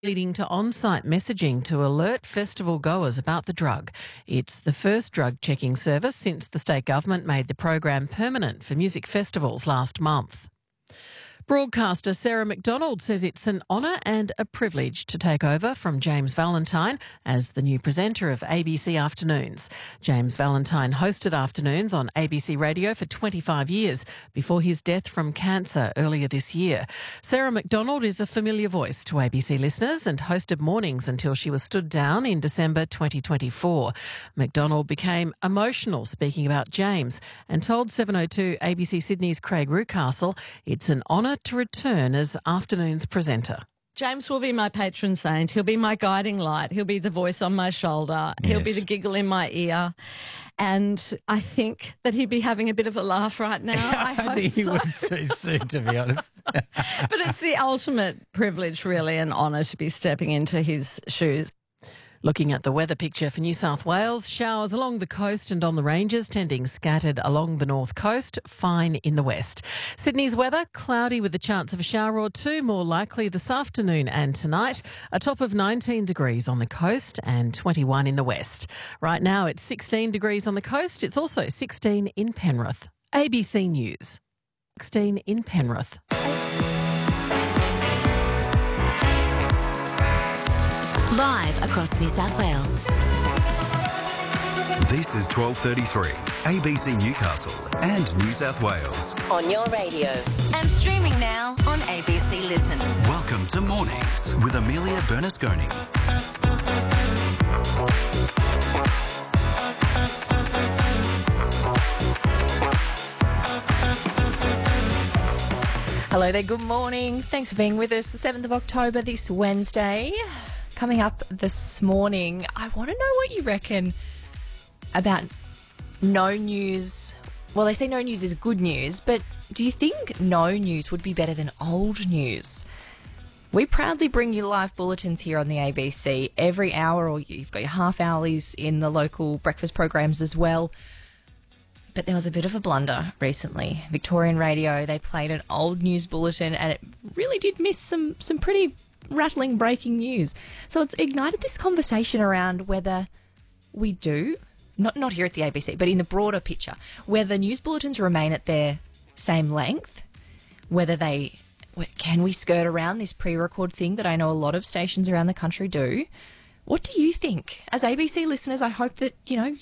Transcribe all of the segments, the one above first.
leading to on-site messaging to alert festival goers about the drug. It's the first drug checking service since the state government made the program permanent for music festivals last month. Broadcaster Sarah McDonald says it's an honour and a privilege to take over from James Valentine as the new presenter of ABC Afternoons. James Valentine hosted Afternoons on ABC Radio for 25 years before his death from cancer earlier this year. Sarah McDonald is a familiar voice to ABC listeners and hosted mornings until she was stood down in December 2024. McDonald became emotional speaking about James and told 702 ABC Sydney's Craig Rucastle it's an honour to return as Afternoons presenter. James will be my patron saint. He'll be my guiding light. He'll be the voice on my shoulder. Yes. He'll be the giggle in my ear. And I think that he'd be having a bit of a laugh right now. I hope think he so. would too soon, to be honest. But it's the ultimate privilege, really, and honour to be stepping into his shoes. Looking at the weather picture for New South Wales, showers along the coast and on the ranges, tending scattered along the north coast, fine in the west. Sydney's weather, cloudy with the chance of a shower or two, more likely this afternoon and tonight. A top of 19 degrees on the coast and 21 in the west. Right now it's 16 degrees on the coast. It's also 16 in Penrith. ABC News. 16 in Penrith. Live across New South Wales. This is 12:33, ABC Newcastle and New South Wales. On your radio. And streaming now on ABC Listen. Welcome to Mornings with Amelia Bernasconi. Hello there, good morning. Thanks for being with us. The 7th of October, this Wednesday. Coming up this morning, I want to know what you reckon about no news. Well, they say no news is good news, but do you think no news would be better than old news? We proudly bring you live bulletins here on the ABC every hour, or you've got your half-hourlies in the local breakfast programs as well. But there was a bit of a blunder recently. Victorian Radio, they played an old news bulletin and it really did miss some pretty rattling breaking news. So it's ignited this conversation around whether we do, not here at the ABC, but in the broader picture, whether news bulletins remain at their same length, can we skirt around this pre-record thing that I know a lot of stations around the country do? What do you think? As ABC listeners, I hope that,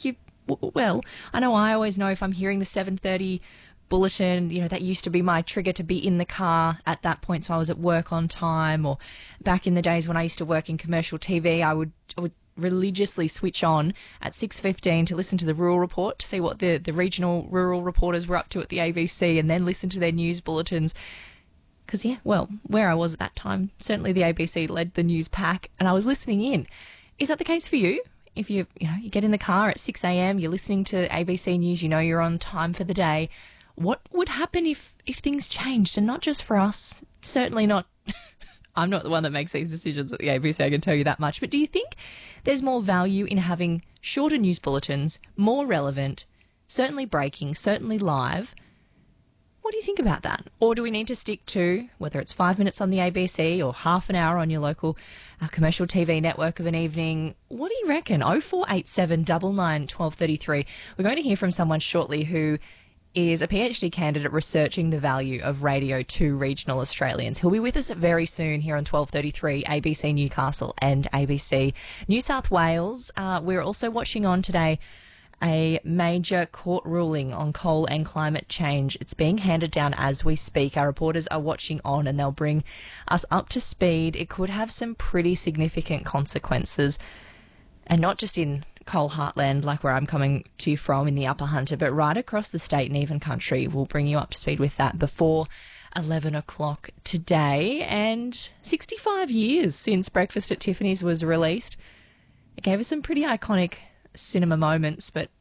I know I always know if I'm hearing the 7:30 bulletin, that used to be my trigger to be in the car at that point, so I was at work on time. Or back in the days when I used to work in commercial TV, I would religiously switch on at 6:15 to listen to the rural report, to see what the regional rural reporters were up to at the ABC, and then listen to their news bulletins. Because, where I was at that time, certainly the ABC led the news pack, and I was listening in. Is that the case for you? If you get in the car at 6 a.m, you're listening to ABC News, you're on time for the day. What would happen if things changed? And not just for us, certainly not. I'm not the one that makes these decisions at the ABC, I can tell you that much. But do you think there's more value in having shorter news bulletins, more relevant, certainly breaking, certainly live? What do you think about that? Or do we need to stick to, whether it's 5 minutes on the ABC or half an hour on your local commercial TV network of an evening? What do you reckon? 0487 99 1233. We're going to hear from someone shortly who is a PhD candidate researching the value of radio to regional Australians. He'll be with us very soon here on 1233 ABC Newcastle and ABC New South Wales. We're also watching on today a major court ruling on coal and climate change. It's being handed down as we speak. Our reporters are watching on and they'll bring us up to speed. It could have some pretty significant consequences, and not just in coal heartland like where I'm coming to you from in the Upper Hunter, but right across the state and even country. We'll bring you up to speed with that before 11 o'clock today. And 65 years since Breakfast at Tiffany's was released. It gave us some pretty iconic cinema moments, but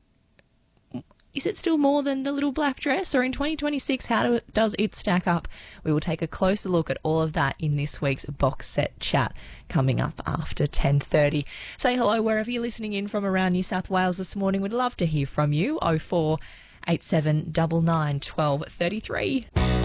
is it still more than the little black dress? Or in 2026, how does it stack up? We will take a closer look at all of that in this week's box set chat coming up after 10:30. Say hello wherever you're listening in from around New South Wales this morning. We'd love to hear from you. 0487 99 1233.